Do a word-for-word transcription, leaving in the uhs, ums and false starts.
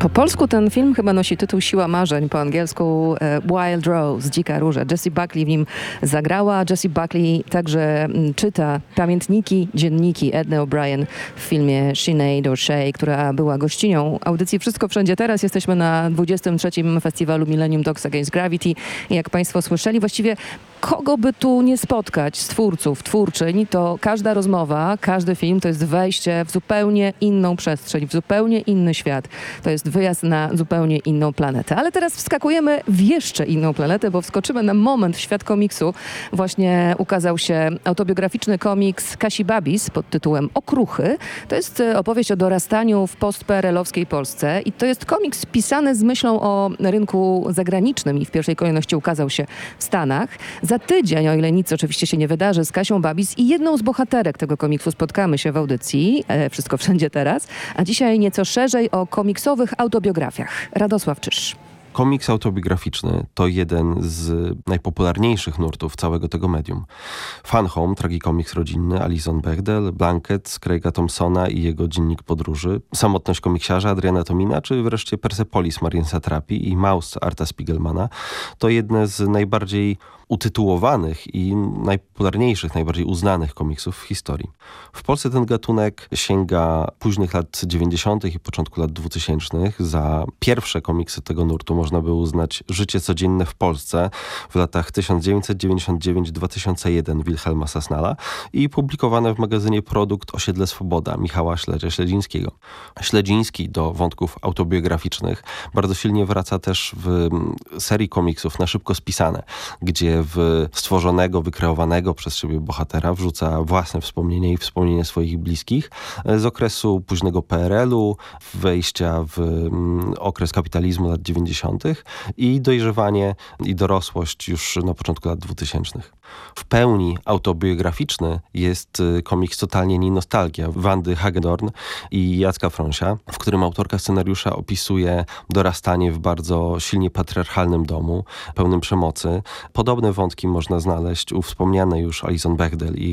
Po polsku ten film chyba nosi tytuł Siła marzeń, po angielsku e, Wild Rose, Dzika róża. Jessie Buckley w nim zagrała. Jessie Buckley także m, czyta pamiętniki, dzienniki Edny O'Brien w filmie Sinead O'Shea, która była gościnią audycji Wszystko Wszędzie Teraz. Jesteśmy na dwudziestym trzecim festiwalu Millennium Dogs Against Gravity. I jak państwo słyszeli, właściwie kogo by tu nie spotkać z twórców, twórczyń, to każda rozmowa, każdy film to jest wejście w zupełnie inną przestrzeń, w zupełnie inny świat. To jest wyjazd na zupełnie inną planetę. Ale teraz wskakujemy w jeszcze inną planetę, bo wskoczymy na moment w świat komiksu. Właśnie ukazał się autobiograficzny komiks Kasi Babis pod tytułem Okruchy. To jest opowieść o dorastaniu w post-P R L-owskiej Polsce i to jest komiks pisany z myślą o rynku zagranicznym i w pierwszej kolejności ukazał się w Stanach. Za tydzień, o ile nic oczywiście się nie wydarzy, z Kasią Babis i jedną z bohaterek tego komiksu spotkamy się w audycji e, Wszystko Wszędzie Teraz, a dzisiaj nieco szerzej o komiksowych autobiografiach. Radosław Czyż. Komiks autobiograficzny to jeden z najpopularniejszych nurtów całego tego medium. Fun Home, tragikomiks rodzinny, Alison Bechdel, Blanket, Craiga Thompsona i jego Dziennik podróży, Samotność komiksiarza Adriana Tomina, czy wreszcie Persepolis Marian Satrapi i Maus Arta Spiegelmana to jedne z najbardziej utytułowanych i najpopularniejszych, najbardziej uznanych komiksów w historii. W Polsce ten gatunek sięga późnych lat dziewięćdziesiątych i początku lat dwutysięcznych. Za pierwsze komiksy tego nurtu można by uznać Życie codzienne w Polsce w latach tysiąc dziewięćset dziewięćdziesiąt dziewięć do dwa tysiące jeden Wilhelma Sasnala i publikowane w magazynie Produkt Osiedle Swoboda Michała Śledzia-Śledzińskiego. Śledziński do wątków autobiograficznych bardzo silnie wraca też w serii komiksów Na szybko spisane, gdzie w stworzonego, wykreowanego przez siebie bohatera wrzuca własne wspomnienia i wspomnienia swoich bliskich z okresu późnego P R L-u, wejścia w okres kapitalizmu lat dziewięćdziesiątych i dojrzewanie i dorosłość już na początku lat dwutysięcznych. W pełni autobiograficzny jest komiks Totalnie nie nostalgia Wandy Hagedorn i Jacka Frąsia, w którym autorka scenariusza opisuje dorastanie w bardzo silnie patriarchalnym domu, pełnym przemocy. Podobne wątki można znaleźć u wspomnianej już Alison Bechdel i